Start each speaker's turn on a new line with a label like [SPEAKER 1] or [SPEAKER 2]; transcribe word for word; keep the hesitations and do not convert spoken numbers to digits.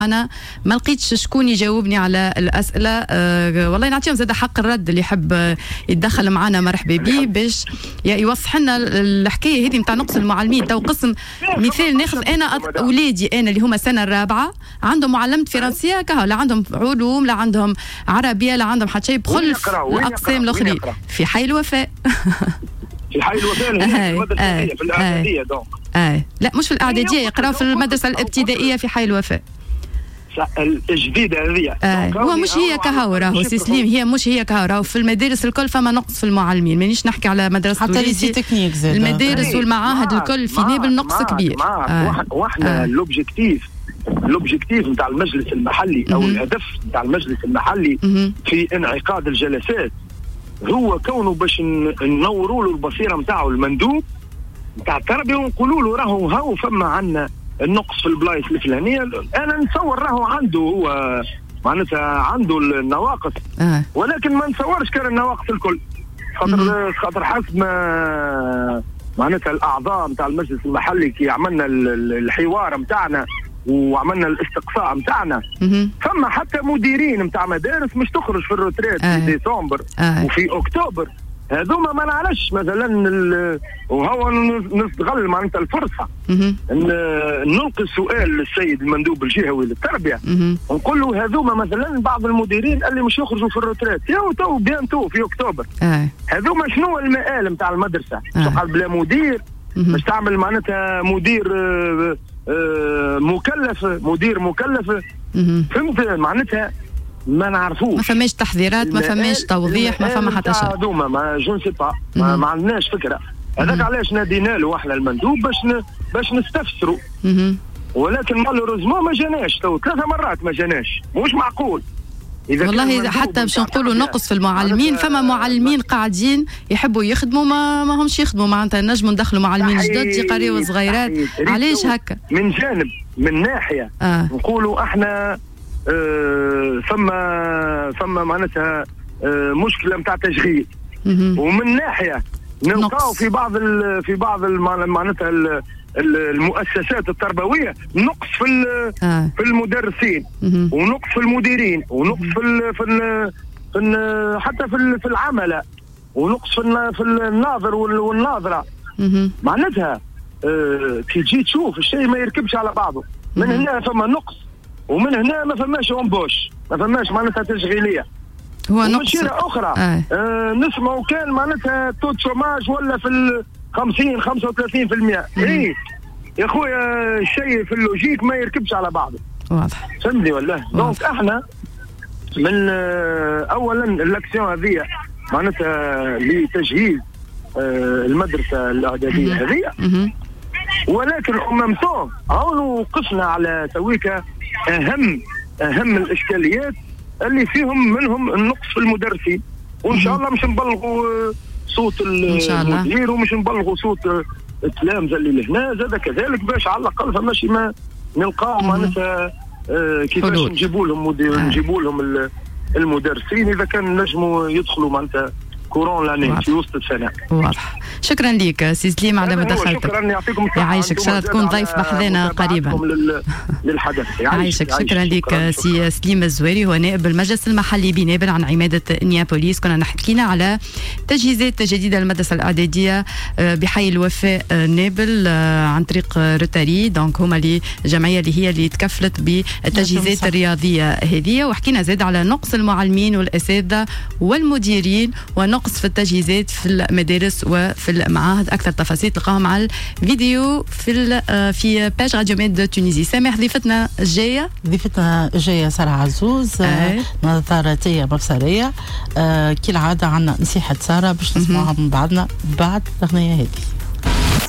[SPEAKER 1] أنا ما لقيتش شكون يجاوبني على الأسئلة. أه والله نعطيهم زاد حق الرد اللي يحب يتدخل معنا مرحبا به باش يوضح لنا الحكاية هذه نتاع نقص المعلمين. تو قسم مثال ناخذ أنا أولادي أنا اللي هما السنة الرابعة عندهم معلمة فرنسية كهو، لا عندهم علوم لا عندهم عربية لا عندهم حتى شيء بخلف الأقسام الأخرى في حي الوفاء.
[SPEAKER 2] في حي الوفاء هي المدرسة في الإعدادية دونك.
[SPEAKER 1] آه لا مش في الإعدادية، يقراو في المدرسة الابتدائية في حي الوفاء
[SPEAKER 2] الجديدة هذه.
[SPEAKER 1] آه. هو مش هي كهو راهو سي سليم، هي مش هي كهو راهو في المدارس الكل فما نقص في المعلمين. مانيش نحكي على مدرسة
[SPEAKER 3] حتى لي تكنيك زاد
[SPEAKER 1] المدارس والمعاهد الكل في نابل نقص كبير.
[SPEAKER 2] آه. واحنا لوبجيكتيف لوبجيكتيف نتاع المجلس المحلي او الهدف نتاع المجلس المحلي في انعقاد الجلسات هو كونه باش ننوروا له البصيره نتاعو المندوب نتاع التربيه ونقولوا له راهو هاو فما عندنا النقص في البلايص الفلانيه. انا نتصور راهو عنده هو معناتها عنده النواقص
[SPEAKER 1] آه.
[SPEAKER 2] ولكن ما نتصورش كان النواقص الكل خاطر خاطر حسب ما معناتها الاعضاء نتاع المجلس المحلي كي عملنا الحوار نتاعنا وعملنا الاستقصاء نتاعنا فما حتى مديرين نتاع مدارس مش تخرج في الروتريت آه. في ديسمبر آه. وفي اكتوبر. هذوما ما نعرفش مثلا وهو نستغل معناتها الفرصه ان نلقي سؤال للسيد المندوب الجهوي للتربيه ونقول له هذوما مثلا بعض المديرين اللي مش يخرجوا في الروتريت يا تو بيانتو في اكتوبر
[SPEAKER 1] آه.
[SPEAKER 2] هذوما شنو المآل نتاع المدرسه؟ آه. شغل بلا مدير مش تعمل معناتها مدير آه آه مكلف مدير مكلف فهمت معناتها ما نعرفوش
[SPEAKER 1] ما فماش تحذيرات ما فماش توضيح ما فما حتى شيء.
[SPEAKER 2] هذوما ما جون سي با ما, ما عندناش فكره. هذاك علاش نادينا له احنا المندوب باش ن... باش نستفسروا ولكن مالوروزمون ما جاناش تو ثلاثه مرات ما جاناش مش معقول.
[SPEAKER 1] إذا والله حتى باش نقولوا نقص في المعلمين فما معلمين قاعدين يحبوا يخدموا ما, ما همش يخدموا معناتها نجموا ندخلوا معلمين جدد يقريوا صغيرات. علاش هكا؟
[SPEAKER 2] من جانب من ناحيه
[SPEAKER 1] آه.
[SPEAKER 2] نقولوا احنا آه فما فما معناتها آه مشكله نتاع تشغيل ومن ناحيه نلقاو في بعض في بعض معناتها المؤسسات التربويه نقص في
[SPEAKER 1] آه.
[SPEAKER 2] في المدرسين ونقص في المديرين ونقص في ال في ال في ال حتى في في العملاء ونقص في في الناظر والناظره. معناتها آه كي تجي تشوف الشيء ما يركبش على بعضه. من هنا فما نقص ومن هنا ما فماش امبوش ما فماش معناتها تشغيليه.
[SPEAKER 1] هو نقص
[SPEAKER 2] مشكله اخرى
[SPEAKER 1] آه.
[SPEAKER 2] آه نسمعوا كان معناتها توت شوماج ولا في ال خمسين خمسة وثلاثين بالمئة. اي يا خويا الشيء في اللوجيك ما يركبش على بعضه.
[SPEAKER 1] واضح
[SPEAKER 2] فهمني ولا؟ دونك احنا من آه اولا الاكسيون هذه معناتها لتجهيز آه المدرسه الاعداديه هذه ولكن امام تو هون وقفنا على تويكا اهم اهم الاشكاليات اللي فيهم منهم النقص في المدرسين وان شاء الله مش نبلغوا صوت المدير ومش نبلغوا صوت التلامذه اللي هنا زاد كذلك باش على الاقل فماشي ما نلقاو معناتها آه كيفاش نجيبوا لهم مدير آه. نجيبوا لهم المدرسين اذا كان نجموا يدخلوا معناتها كورون لاني في وسط السنه.
[SPEAKER 1] واضح. شكرا لك سي سليم على مداخلتك.
[SPEAKER 2] شكرا يعطيكم الصحه.
[SPEAKER 1] يعيشك ان شاء الله تكون ضيف بحذانا قريبا.
[SPEAKER 2] للحدث.
[SPEAKER 1] يعيشك شكرا لك سي سليم الزويري هو نائب المجلس المحلي بنابل عن عماده نيابوليس. كنا حكينا على تجهيزات جديده للمدرسه الاعداديه بحي الوفاء نابل عن طريق روتاري دونك هما اللي الجمعيه اللي هي اللي تكفلت بالتجهيزات الرياضيه هذه. وحكينا زاد على نقص المعلمين والاساتذه والمديرين ونقص في التجهيزات في المدارس وفي المعاهد. اكثر تفاصيل تلقاهم على الفيديو في في باج راديو ميد تونيزي. سامح ضيفتنا الجايه
[SPEAKER 3] ضيفتنا الجايه ساره عزوز آه. نظاراتيه مبصريه آه كالعاده عندنا نصيحه ساره باش نسمعها من بعضنا بعد الاغنيه هذه.